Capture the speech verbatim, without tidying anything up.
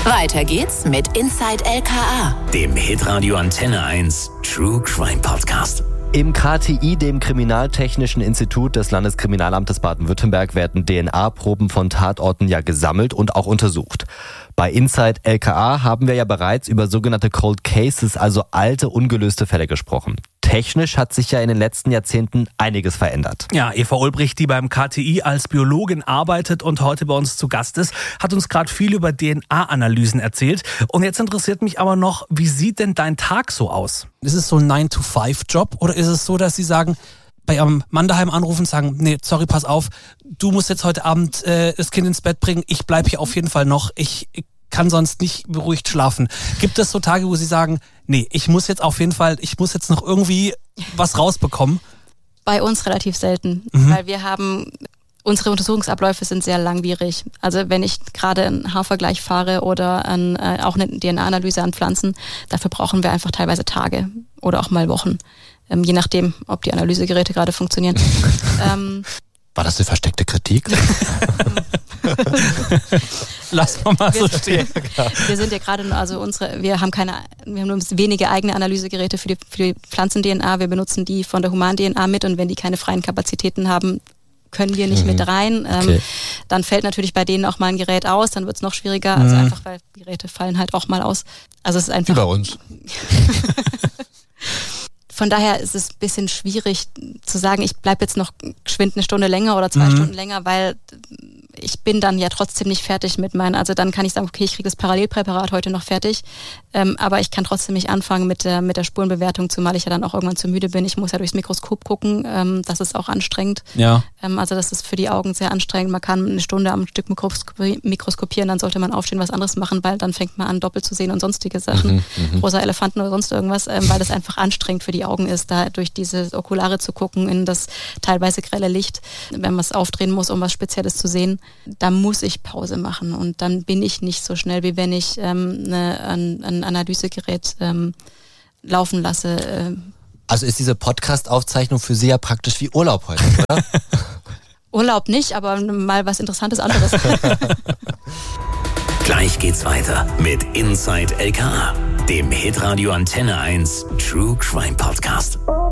Weiter geht's mit Inside L K A, dem Hitradio Antenne eins True Crime Podcast. Im K T I, dem Kriminaltechnischen Institut des Landeskriminalamtes Baden-Württemberg, werden D N A-Proben von Tatorten ja gesammelt und auch untersucht. Bei Inside L K A haben wir ja bereits über sogenannte Cold Cases, also alte, ungelöste Fälle gesprochen. Technisch hat sich ja in den letzten Jahrzehnten einiges verändert. Ja, Eva Ulbricht, die beim K T I als Biologin arbeitet und heute bei uns zu Gast ist, hat uns gerade viel über D N A-Analysen erzählt. Und jetzt interessiert mich aber noch, wie sieht denn dein Tag so aus? Ist es so ein nine to five Job oder ist es so, dass Sie sagen, bei Ihrem Mann daheim anrufen und sagen, nee, sorry, pass auf, du musst jetzt heute Abend äh, das Kind ins Bett bringen, ich bleib hier auf jeden Fall noch, ich, ich kann sonst nicht beruhigt schlafen. Gibt es so Tage, wo Sie sagen, nee, ich muss jetzt auf jeden Fall, ich muss jetzt noch irgendwie was rausbekommen? Bei uns relativ selten, Mhm. weil wir haben, unsere Untersuchungsabläufe sind sehr langwierig. Also wenn ich gerade einen Haarvergleich fahre oder an, äh, auch eine D N A-Analyse an Pflanzen, dafür brauchen wir einfach teilweise Tage oder auch mal Wochen. Ähm, je nachdem, ob die Analysegeräte gerade funktionieren. ähm, War das eine versteckte Kritik? Lass mal mal so stehen. Wir sind ja gerade, nur- also unsere, wir haben keine, wir haben nur wenige eigene Analysegeräte für die, für die Pflanzen-D N A. Wir benutzen die von der Human-D N A mit und wenn die keine freien Kapazitäten haben, können wir nicht Mhm. mit rein. Ähm, Okay. Dann fällt natürlich bei denen auch mal ein Gerät aus, dann wird es noch schwieriger. Also Mhm. einfach, weil Geräte fallen halt auch mal aus. Also es ist einfach. Wie bei uns. Von daher ist es ein bisschen schwierig zu sagen, ich bleibe jetzt noch geschwind eine Stunde länger oder zwei Mhm. Stunden länger, weil ich bin dann ja trotzdem nicht fertig mit meinen, also dann kann ich sagen, okay, ich kriege das Parallelpräparat heute noch fertig, ähm, aber ich kann trotzdem nicht anfangen mit der, mit der Spurenbewertung, zumal ich ja dann auch irgendwann zu müde bin. Ich muss ja durchs Mikroskop gucken, ähm, das ist auch anstrengend. Ja. Ähm, also das ist für die Augen sehr anstrengend. Man kann eine Stunde am Stück mikroskopi- mikroskopieren, dann sollte man aufstehen, was anderes machen, weil dann fängt man an, doppelt zu sehen und sonstige Sachen, Mhm, mhm. rosa Elefanten oder sonst irgendwas, ähm, weil das einfach anstrengend für die Augen ist, da durch diese Okulare zu gucken, in das teilweise grelle Licht, wenn man es aufdrehen muss, um was Spezielles zu sehen. Da muss ich Pause machen und dann bin ich nicht so schnell, wie wenn ich ähm, eine, ein, ein Analysegerät ähm, laufen lasse. Äh, Also ist diese Podcast-Aufzeichnung für Sie ja praktisch wie Urlaub heute, oder? Urlaub nicht, aber mal was Interessantes anderes. Gleich geht's weiter mit Inside L K A, dem Hitradio Antenne eins True Crime Podcast.